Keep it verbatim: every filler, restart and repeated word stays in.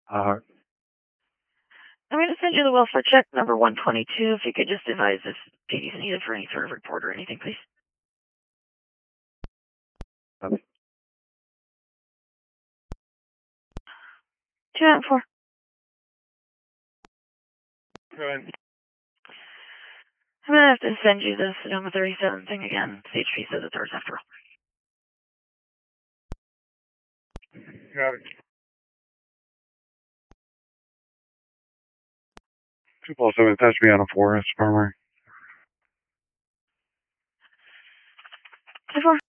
Uh, I'm going to send you the welfare check number one twenty-two. If you could just advise if P D is needed for any sort of report or anything, please. okay. Two out four. Go ahead. I'm going to have to send you the Sonoma thirty-seven thing again. C H P says it's ours after all. Got it. two plus seven, touch me on a four, that's primary. Two four.